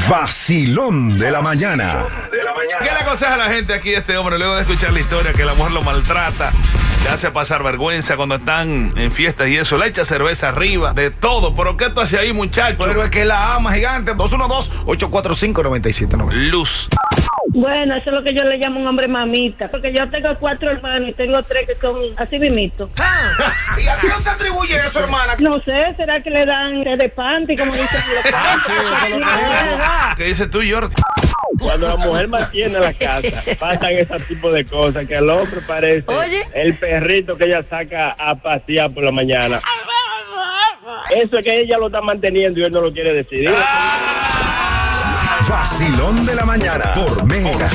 Vacilón de la mañana. ¿Qué le aconseja a la gente aquí este hombre luego de escuchar la historia que la mujer lo maltrata, le hace pasar vergüenza cuando están en fiestas y eso, le echa cerveza arriba, de todo? ¿Pero qué tú haces ahí, muchacho? Pero es que la ama, gigante. 212-845-9790. Luz. Bueno, eso es lo que yo le llamo un hombre mamita, porque yo tengo 4 hermanos y tengo 3 que son así mimitos. ¿Y a ti no te atribuye eso, hermana? No sé, ¿será que le dan de panty, como dicen los ¿Qué dices tú, Jordi? Cuando la mujer mantiene la casa, pasan ese tipo de cosas, que el hombre parece el perrito que ella saca a pasear por la mañana. Eso es que ella lo está manteniendo y él no lo quiere decidir. Vacilón de la mañana por Mega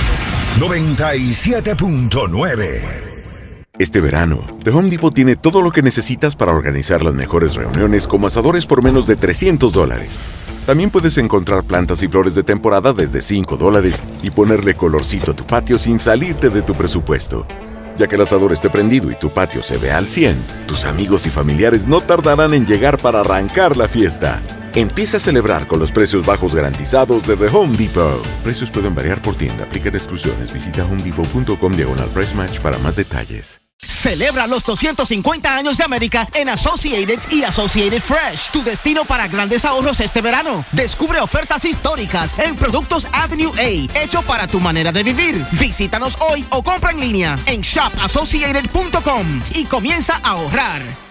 97.9. Este verano, The Home Depot tiene todo lo que necesitas para organizar las mejores reuniones como asadores por menos de $300. También puedes encontrar plantas y flores de temporada desde $5 y ponerle colorcito a tu patio sin salirte de tu presupuesto. Ya que el asador esté prendido y tu patio se ve al 100, tus amigos y familiares no tardarán en llegar para arrancar la fiesta. Empieza a celebrar con los precios bajos garantizados de The Home Depot. Precios pueden variar por tienda. Aplican exclusiones. Visita homedepot.com/price match para más detalles. Celebra los 250 años de América en Associated y Associated Fresh, tu destino para grandes ahorros este verano. Descubre ofertas históricas en productos Avenue A, hecho para tu manera de vivir. Visítanos hoy o compra en línea en shopassociated.com y comienza a ahorrar.